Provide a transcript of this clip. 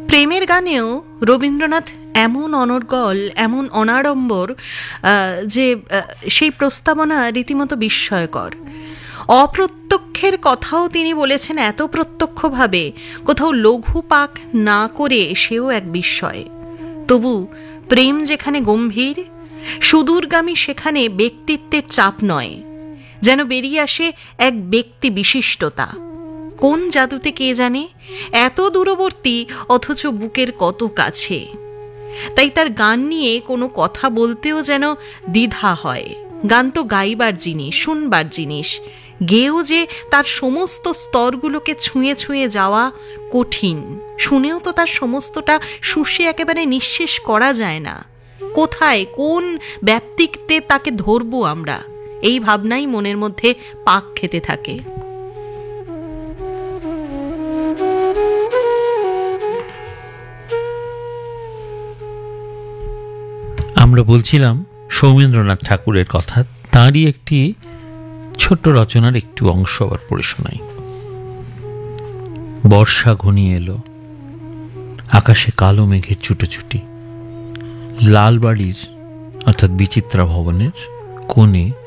প্রেমের গানেও রবীন্দ্রনাথ এমন অনর্গল, এমন অনাড়ম্বর, যে সেই প্রস্তাবনা রীতিমতো বিস্ময়কর। অপ্রত্যক্ষের কথাও তিনি বলেছেন এত প্রত্যক্ষভাবে, কোথাও লঘু পাক না করে, সেও এক বিস্ময়। তবু প্রেম যেখানে গম্ভীর, সুদূরগামী, সেখানে ব্যক্তিত্বের চাপ নয়, যেন বেরিয়ে আসে এক ব্যক্তি বিশিষ্টতা। কোন জাদুতে কে জানে, এত দূরবর্তী অথচ বুকের কত কাছে। তাই তার গান নিয়ে কোনো কথা বলতেও যেন দ্বিধা হয়। গান তো গাইবার জিনিস, শুনবার জিনিস। গেয়েও যে তার সমস্ত স্তরগুলোকে ছুঁয়ে ছুঁয়ে যাওয়া কঠিন, শুনেও তো তার সমস্তটা শুষে একেবারে নিঃশেষ করা যায় না। কোথায়, কোন ব্যাপ্তিতে তাকে ধরবো আমরা, এই ভাবনাই মনের মধ্যে পাক খেতে থাকে। আমরা বলছিলাম সৌমেন্দ্রনাথ ঠাকুরের কথা, তাঁরই একটি ছোট্ট রচনার একটু অংশ আবার পড়ে শোনাই। বর্ষা ঘনিয়ে এলো, আকাশে কালো মেঘের ছুটোছুটি। লালবাড়ির অর্থাৎ বিচিত্রা ভবনের কোণে